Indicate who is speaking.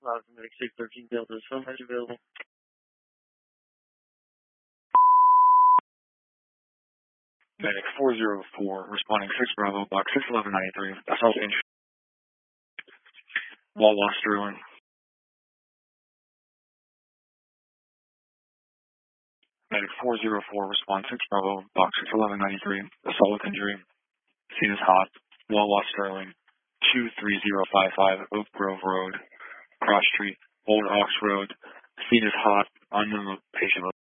Speaker 1: Medic 613 Delta, is phone available?
Speaker 2: Medic 404, responding 6 Bravo, box 61193, assault inch. Wawa Sterling. Medic 404, response 6 Bravo, box 61193, assault with injury. Scene is hot. Wawa Sterling, 23055 Oak Grove Road, Cross Street, Old Ox Road. Scene is hot. Unknown patient